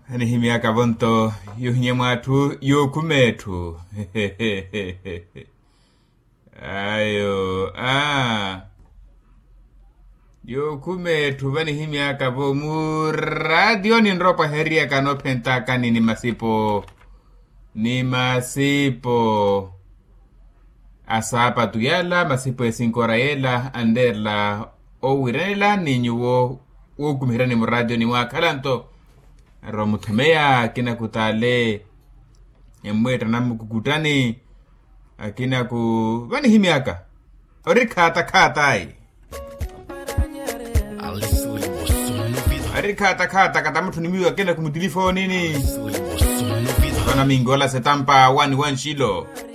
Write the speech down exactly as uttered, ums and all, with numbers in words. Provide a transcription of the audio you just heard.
Ani himi akabonto yuhnye mwatu yokumetu. Ayo, ah. Yokumetu bani himi akabo mu radio ni nropa heria kano pentaka ni masipo. Ni masipo. Asapa tuyala masipo esinkora yela anderla o wirela ni nyuwo ukumhira ni mu radio ni wakalanto. Romutumea kina kutale emweta na mkukutani akina ku bani himiaka orikata kata ai orikata kata kata mtu nimiwa kina kumtelefoni nini bana mingola setampa one one shilo